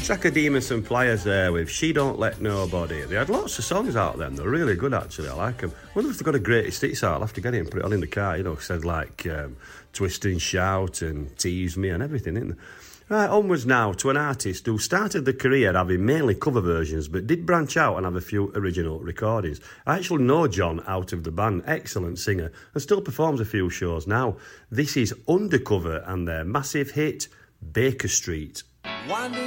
Track of Demas and Pliers there with She Don't Let Nobody. They had lots of songs out then. They're really good, actually. I like them. I wonder if they've got a greatest hits out. I'll have to get it and put it on in the car, said like Twist and Shout and Tease Me and everything, isn't there? Right, onwards now to an artist who started the career having mainly cover versions but did branch out and have a few original recordings. I actually know John out of the band, excellent singer, and still performs a few shows now. This is Undercover and their massive hit, Baker Street.